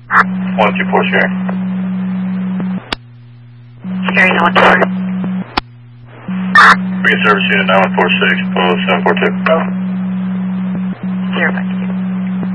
124 Sherry. Sherry 914. Free service unit 9146, 0742. 052.